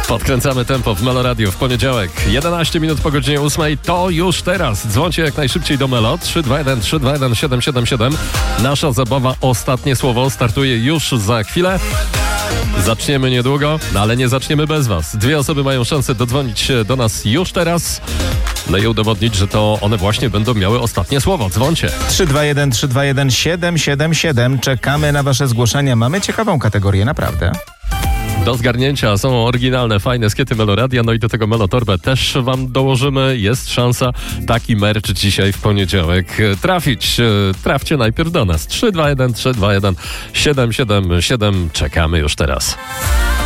Podkręcamy tempo w Melo Radio w poniedziałek. 11 minut po godzinie 8. To już teraz. Dzwońcie jak najszybciej do Melo. 321 321 777. Nasza zabawa Ostatnie Słowo startuje już za chwilę. Zaczniemy niedługo, ale nie zaczniemy bez was. 2 osoby mają szansę dodzwonić się do nas już teraz. No i udowodnić, że to one właśnie będą miały ostatnie słowo. Dzwońcie. 321 321 777. Czekamy na wasze zgłoszenia. Mamy ciekawą kategorię, naprawdę. Do zgarnięcia są oryginalne, fajne skiety Meloradia, no i do tego Melotorbę też wam dołożymy. Jest szansa taki merch dzisiaj w poniedziałek trafić. Trafcie najpierw do nas. 321 321 777. Czekamy już teraz.